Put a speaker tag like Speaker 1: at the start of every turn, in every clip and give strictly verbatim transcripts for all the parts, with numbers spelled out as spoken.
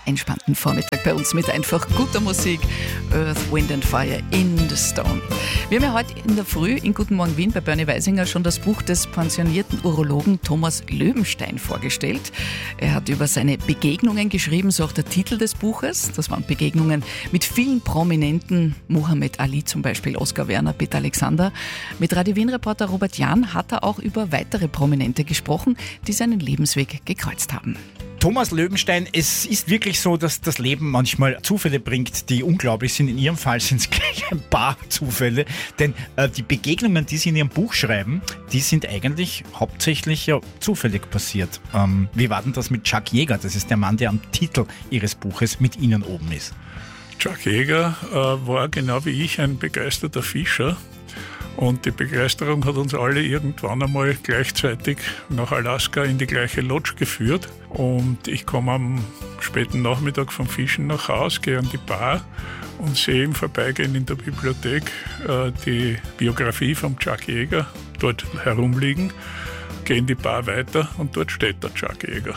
Speaker 1: entspannten Vormittag bei uns mit einfach guter Musik. Earth, Wind and Fire in the Stone. Wir haben ja heute in der Früh in Guten Morgen Wien bei Bernie Weisinger schon das Buch des pensionierten Urologen Thomas Löwenstein vorgestellt. Er hat über seine Begegnungen geschrieben, so auch der Titel des Buches. Das waren Begegnungen mit vielen Prominenten, Muhammad Ali zum Beispiel, Oskar Werner, Peter Alexander. Mit Radio Wien-Reporter Robert Jahn hat er auch über weitere Prominente gesprochen, die seinen Lebensweg gekreuzt haben.
Speaker 2: Thomas Löwenstein, es ist wirklich so, dass das Leben manchmal Zufälle bringt, die unglaublich sind. In Ihrem Fall sind es gleich ein paar Zufälle, denn äh, die Begegnungen, die Sie in Ihrem Buch schreiben, die sind eigentlich hauptsächlich ja zufällig passiert. Ähm, wie war denn das mit Chuck Yeager? Das ist der Mann, der am Titel Ihres Buches mit Ihnen oben ist.
Speaker 3: Chuck Yeager äh, war genau wie ich ein begeisterter Fischer. Und die Begeisterung hat uns alle irgendwann einmal gleichzeitig nach Alaska in die gleiche Lodge geführt. Und ich komme am späten Nachmittag vom Fischen nach Hause, gehe an die Bar und sehe im Vorbeigehen in der Bibliothek äh, die Biografie von Chuck Yeager dort herumliegen. Gehe in die Bar weiter und dort steht der Chuck Yeager.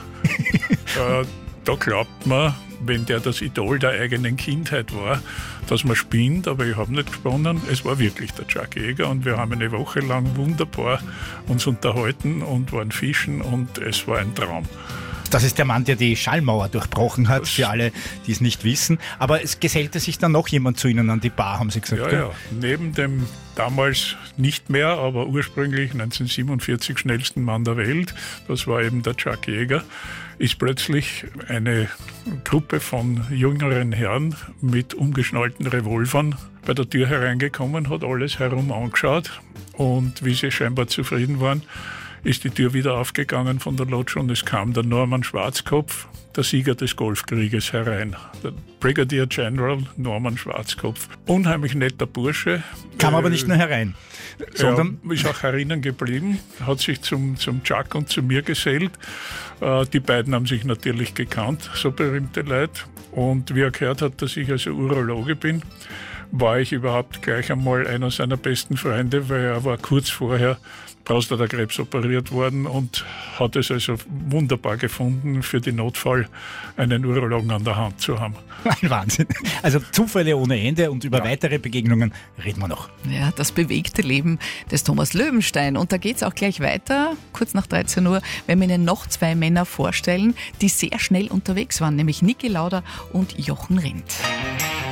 Speaker 3: äh, da glaubt man, wenn der das Idol der eigenen Kindheit war, dass man spinnt, aber ich habe nicht gesponnen. Es war wirklich der Chuck Yeager und wir haben eine Woche lang wunderbar uns unterhalten und waren fischen und es war ein Traum.
Speaker 2: Das ist der Mann, der die Schallmauer durchbrochen hat, das für alle, die es nicht wissen. Aber es gesellte sich dann noch jemand zu Ihnen an die Bar, haben Sie gesagt?
Speaker 3: Ja,
Speaker 2: gell?
Speaker 3: ja. Neben dem damals nicht mehr, aber ursprünglich neunzehnhundertsiebenundvierzig schnellsten Mann der Welt, das war eben der Chuck Yeager, ist plötzlich eine Gruppe von jüngeren Herren mit umgeschnallten Revolvern bei der Tür hereingekommen, hat alles herum angeschaut und wie sie scheinbar zufrieden waren, ist die Tür wieder aufgegangen von der Lodge und es kam der Norman Schwarzkopf, der Sieger des Golfkrieges, herein. Der Brigadier General Norman Schwarzkopf. Unheimlich netter Bursche.
Speaker 2: Kam
Speaker 3: äh,
Speaker 2: aber nicht nur herein, sondern...
Speaker 3: Er ist auch herinnen geblieben, hat sich zum, zum Chuck und zu mir gesellt. Äh, die beiden haben sich natürlich gekannt, so berühmte Leute. Und wie er gehört hat, dass ich also Urologe bin, war ich überhaupt gleich einmal einer seiner besten Freunde, weil er war kurz vorher Prostatakrebs operiert worden und hat es also wunderbar gefunden, für den Notfall einen Urologen an der Hand zu haben.
Speaker 2: Ein Wahnsinn. Also Zufälle ohne Ende und über ja. weitere Begegnungen reden wir noch.
Speaker 1: Ja, das bewegte Leben des Thomas Löwenstein. Und da geht es auch gleich weiter, kurz nach dreizehn Uhr, wenn wir Ihnen noch zwei Männer vorstellen, die sehr schnell unterwegs waren, nämlich Niki Lauda und Jochen Rindt.